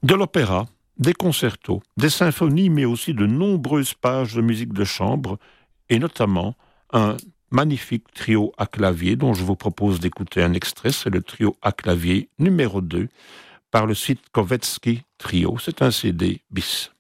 De l'opéra, des concertos, des symphonies, mais aussi de nombreuses pages de musique de chambre, et notamment un magnifique trio à clavier dont je vous propose d'écouter un extrait. C'est le trio à clavier numéro 2 par le Sitkovetsky Trio. C'est un CD bis.